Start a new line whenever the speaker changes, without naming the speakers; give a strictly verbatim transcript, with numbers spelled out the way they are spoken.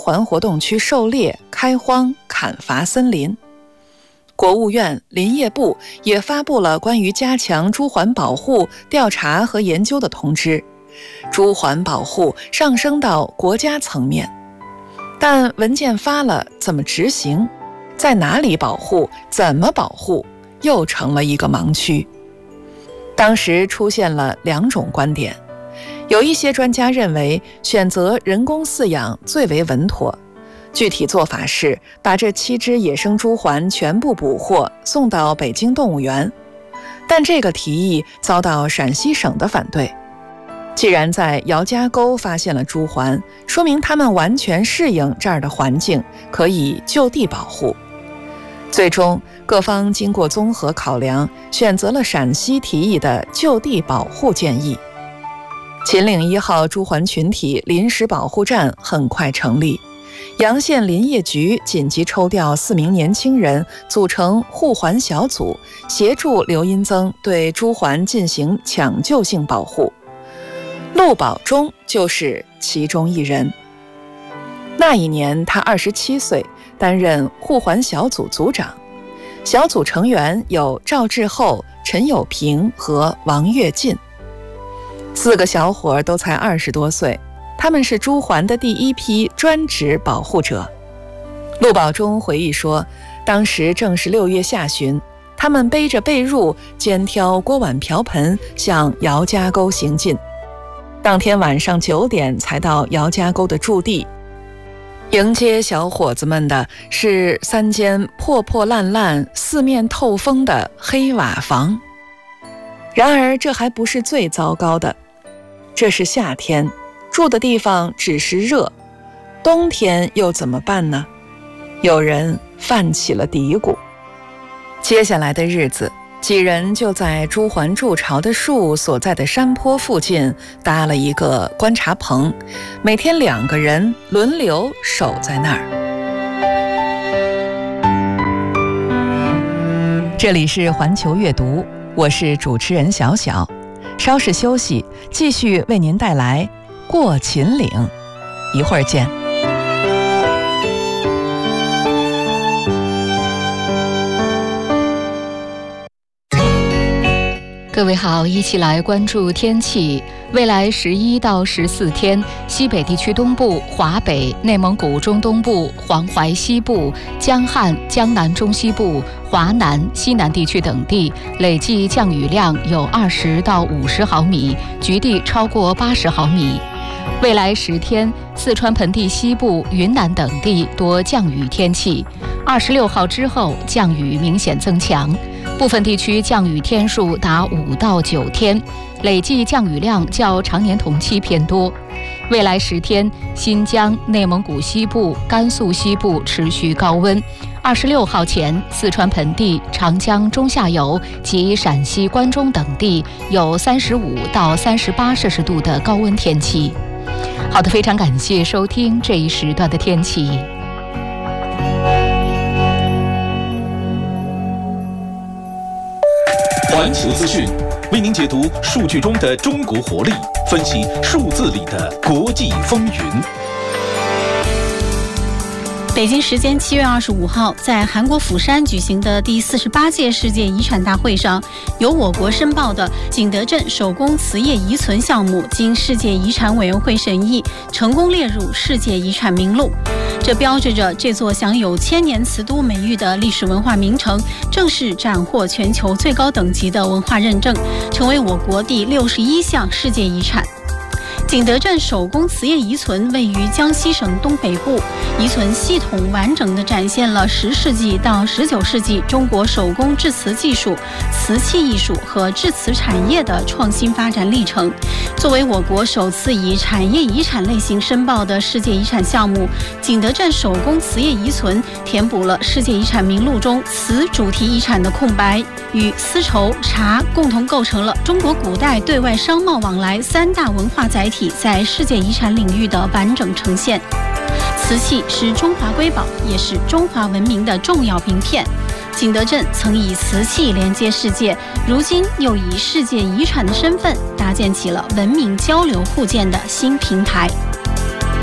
环活动区狩猎、开荒、砍伐森林。国务院、林业部也发布了关于加强朱鹮保护调查和研究的通知，朱鹮保护上升到国家层面。但文件发了，怎么执行？在哪里保护？怎么保护？又成了一个盲区。当时出现了两种观点，有一些专家认为选择人工饲养最为稳妥，具体做法是把这七只野生朱鹮全部捕获送到北京动物园，但这个提议遭到陕西省的反对。既然在姚家沟发现了朱鹮，说明它们完全适应这儿的环境，可以就地保护。最终各方经过综合考量，选择了陕西提议的就地保护建议。秦岭一号朱鹮群体临时保护站很快成立，阳县林业局紧急抽调四名年轻人组成护鹮小组，协助刘荫增对朱鹮进行抢救性保护。陆保忠就是其中一人。那一年他二十七岁，担任护鹮小组组长。小组成员有赵志厚、陈友平和王跃进。四个小伙都才二十多岁，他们是朱鹮的第一批专职保护者。陆保忠回忆说，当时正是六月下旬，他们背着被褥，肩挑锅碗瓢盆，向姚家沟行进。当天晚上九点才到姚家沟的驻地，迎接小伙子们的是三间破破烂烂、四面透风的黑瓦房。然而这还不是最糟糕的，这是夏天，住的地方只是热，冬天又怎么办呢？有人泛起了嘀咕。接下来的日子，几人就在朱鹮筑巢的树所在的山坡附近搭了一个观察棚，每天两个人轮流守在那儿。这里是环球阅读，我是主持人小小，稍事休息，继续为您带来过秦岭，一会儿见。
各位好，一起来关注天气。未来十一到十四天，西北地区东部、华北、内蒙古中东部、黄淮西部、江汉、江南中西部、华南、西南地区等地累计降雨量有二十到五十毫米，局地超过八十毫米。未来十天，四川盆地西部、云南等地多降雨天气。二十六号之后，降雨明显增强。部分地区降雨天数达五到九天，累计降雨量较常年同期偏多。未来十天，新疆、内蒙古西部、甘肃西部持续高温。二十六号前，四川盆地、长江中下游及陕西关中等地有三十五到三十八摄氏度的高温天气。好的，非常感谢收听这一时段的天气。
环球资讯为您解读数据中的中国活力，分析数字里的国际风云。
北京时间七月二十五号，在韩国釜山举行的第四十八届世界遗产大会上，由我国申报的景德镇手工瓷业遗存项目经世界遗产委员会审议，成功列入世界遗产名录。这标志着这座享有千年瓷都美誉的历史文化名城正式斩获全球最高等级的文化认证，成为我国第六十一项世界遗产。景德镇手工瓷业遗存位于江西省东北部，遗存系统完整地展现了十世纪到十九世纪中国手工制瓷技术、瓷器艺术和制瓷产业的创新发展历程。作为我国首次以产业遗产类型申报的世界遗产项目，景德镇手工瓷业遗存填补了世界遗产名录中瓷主题遗产的空白，与丝绸、茶共同构成了中国古代对外商贸往来三大文化载体在世界遗产领域的完整呈现。瓷器是中华瑰宝，也是中华文明的重要名片。景德镇曾以瓷器连接世界，如今又以世界遗产的身份搭建起了文明交流互鉴的新平台。